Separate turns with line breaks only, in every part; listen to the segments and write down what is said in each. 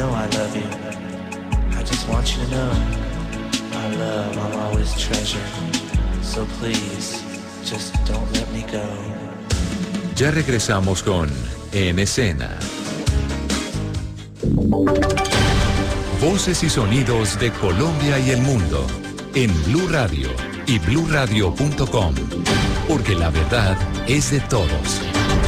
know I love you. I just want you to know our love I'll always treasure. So please, just don't let me go.
Ya regresamos con En Escena. Voces y sonidos de Colombia y el mundo en Blue Radio y bluradio.com, porque la verdad es de todos.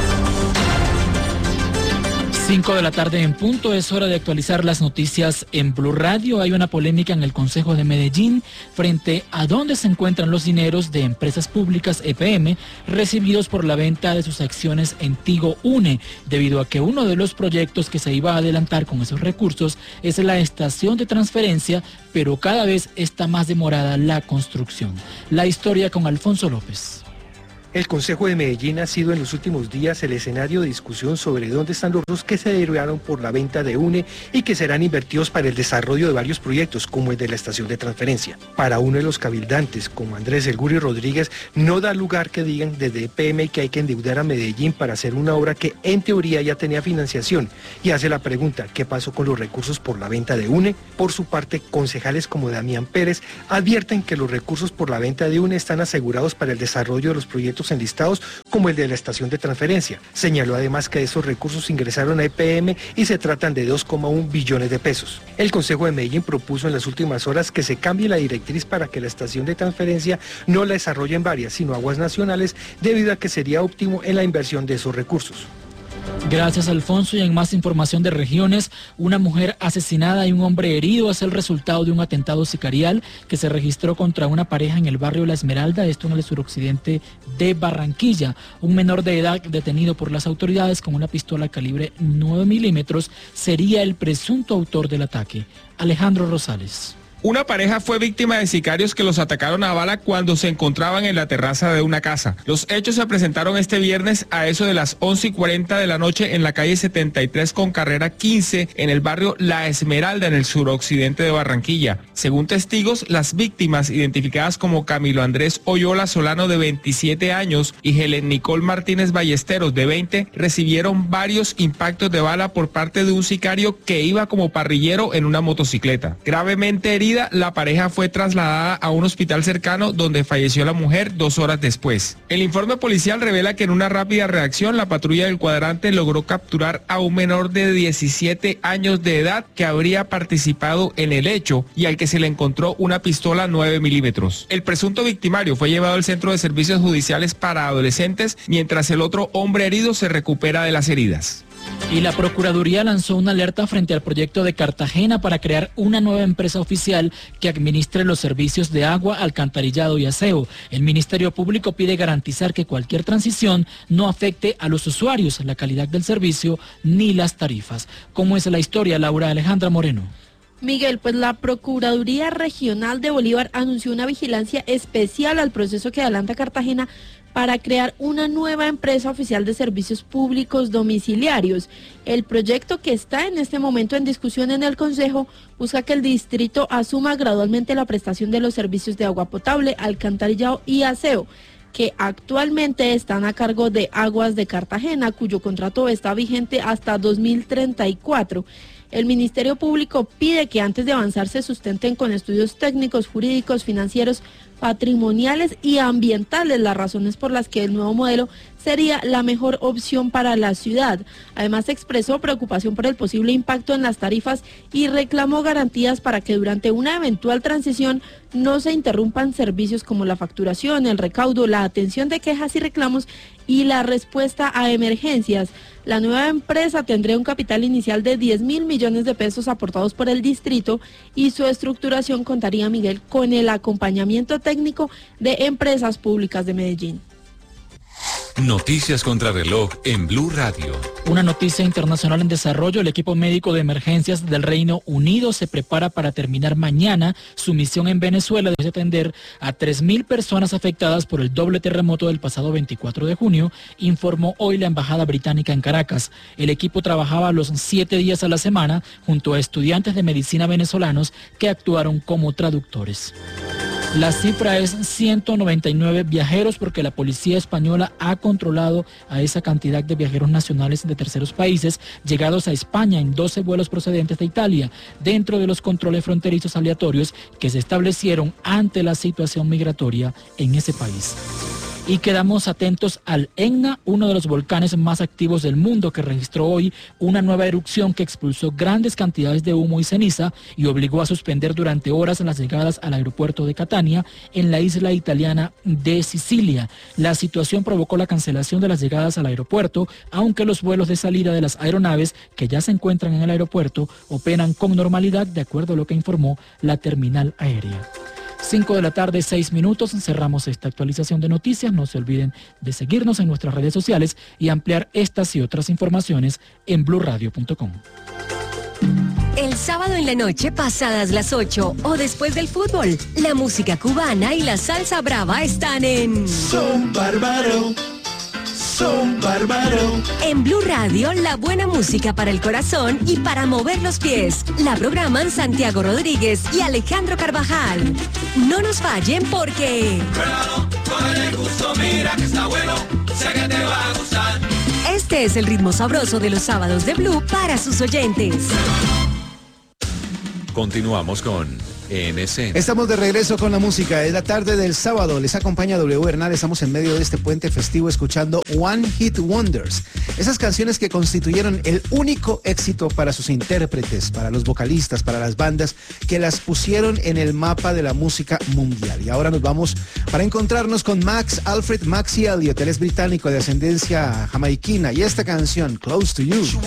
5 de la tarde en punto, es hora de actualizar las noticias en Blue Radio. Hay una polémica en el Consejo de Medellín frente a dónde se encuentran los dineros de empresas públicas EPM recibidos por la venta de sus acciones en Tigo Une, debido a que uno de los proyectos que se iba a adelantar con esos recursos es la estación de transferencia, pero cada vez está más demorada la construcción. La historia con Alfonso López.
El Consejo de Medellín ha sido en los últimos días el escenario de discusión sobre dónde están los recursos que se derivaron por la venta de UNE y que serán invertidos para el desarrollo de varios proyectos, como el de la estación de transferencia. Para uno de los cabildantes, como Andrés El Guri Rodríguez, no da lugar que digan desde EPM que hay que endeudar a Medellín para hacer una obra que en teoría ya tenía financiación, y hace la pregunta, ¿qué pasó con los recursos por la venta de UNE? Por su parte, concejales como Damián Pérez advierten que los recursos por la venta de UNE están asegurados para el desarrollo de los proyectos enlistados, como el de la estación de transferencia. Señaló además que esos recursos ingresaron a EPM y se tratan de 2,1 billones de pesos. El Consejo de Medellín propuso en las últimas horas que se cambie la directriz para que la estación de transferencia no la desarrollen varias, sino aguas nacionales, debido a que sería óptimo en la inversión de esos recursos.
Gracias, Alfonso. Y en más información de regiones, una mujer asesinada y un hombre herido es el resultado de un atentado sicarial que se registró contra una pareja en el barrio La Esmeralda, esto en el suroccidente de Barranquilla. Un menor de edad detenido por las autoridades con una pistola calibre 9 milímetros sería el presunto autor del ataque. Alejandro Rosales.
Una pareja fue víctima de sicarios que los atacaron a bala cuando se encontraban en la terraza de una casa. Los hechos se presentaron este viernes a eso de las 11:40 de la noche en la calle 73 con carrera 15 en el barrio La Esmeralda en el suroccidente de Barranquilla. Según testigos, las víctimas, identificadas como Camilo Andrés Oyola Solano de 27 años y Helen Nicole Martínez Ballesteros de 20, recibieron varios impactos de bala por parte de un sicario que iba como parrillero en una motocicleta. Gravemente herida, la pareja fue trasladada a un hospital cercano donde falleció la mujer 2 horas después. El informe policial revela que en una rápida reacción la patrulla del cuadrante logró capturar a un menor de 17 años de edad que habría participado en el hecho y al que se le encontró una pistola 9 milímetros. El presunto victimario fue llevado al Centro de Servicios Judiciales para Adolescentes, mientras el otro hombre herido se recupera de las heridas.
Y la Procuraduría lanzó una alerta frente al proyecto de Cartagena para crear una nueva empresa oficial que administre los servicios de agua, alcantarillado y aseo. El Ministerio Público pide garantizar que cualquier transición no afecte a los usuarios, la calidad del servicio ni las tarifas. ¿Cómo es la historia, Laura Alejandra Moreno?
Miguel, pues la Procuraduría Regional de Bolívar anunció una vigilancia especial al proceso que adelanta Cartagena para crear una nueva empresa oficial de servicios públicos domiciliarios. El proyecto, que está en este momento en discusión en el Consejo, busca que el distrito asuma gradualmente la prestación de los servicios de agua potable, alcantarillado y aseo, que actualmente están a cargo de Aguas de Cartagena, cuyo contrato está vigente hasta 2034. El Ministerio Público pide que antes de avanzar se sustenten con estudios técnicos, jurídicos, financieros, patrimoniales y ambientales las razones por las que el nuevo modelo sería la mejor opción para la ciudad. Además, expresó preocupación por el posible impacto en las tarifas y reclamó garantías para que durante una eventual transición no se interrumpan servicios como la facturación, el recaudo, la atención de quejas y reclamos y la respuesta a emergencias. La nueva empresa tendría un capital inicial de 10.000 millones de pesos aportados por el distrito y su estructuración contaría, Miguel, con el acompañamiento técnico de Empresas Públicas de Medellín.
Noticias contra reloj en Blue Radio.
Una noticia internacional en desarrollo. El equipo médico de emergencias del Reino Unido se prepara para terminar mañana su misión en Venezuela de atender a 3.000 personas afectadas por el doble terremoto del pasado 24 de junio, informó hoy la Embajada Británica en Caracas. El equipo trabajaba los 7 días a la semana junto a estudiantes de medicina venezolanos que actuaron como traductores. La cifra es 199 viajeros porque la policía española ha controlado a esa cantidad de viajeros nacionales de terceros países llegados a España en 12 vuelos procedentes de Italia, dentro de los controles fronterizos aleatorios que se establecieron ante la situación migratoria en ese país. Y quedamos atentos al Etna, uno de los volcanes más activos del mundo, que registró hoy una nueva erupción que expulsó grandes cantidades de humo y ceniza y obligó a suspender durante horas las llegadas al aeropuerto de Catania, en la isla italiana de Sicilia. La situación provocó la cancelación de las llegadas al aeropuerto, aunque los vuelos de salida de las aeronaves que ya se encuentran en el aeropuerto operan con normalidad, de acuerdo a lo que informó la terminal aérea. 5 de la tarde, 6 minutos, cerramos esta actualización de noticias. No se olviden de seguirnos en nuestras redes sociales y ampliar estas y otras informaciones en blurradio.com.
El sábado en la noche, pasadas las 8 o después del fútbol, la música cubana y la salsa brava están en
Son Bárbaro. Son Bárbaro.
En Blue Radio, la buena música para el corazón y para mover los pies. La programan Santiago Rodríguez y Alejandro Carvajal. No nos fallen porque... Este es el ritmo sabroso de los sábados de Blue para sus oyentes.
Continuamos con En Escena.
Estamos de regreso con la música. Es la tarde del sábado. Les acompaña W Bernal. Estamos en medio de este puente festivo escuchando One Hit Wonders. Esas canciones que constituyeron el único éxito para sus intérpretes, para los vocalistas, para las bandas que las pusieron en el mapa de la música mundial. Y ahora nos vamos para encontrarnos con Max Alfred Maxi Elliott. Él es británico de ascendencia jamaiquina y esta canción, Close to You.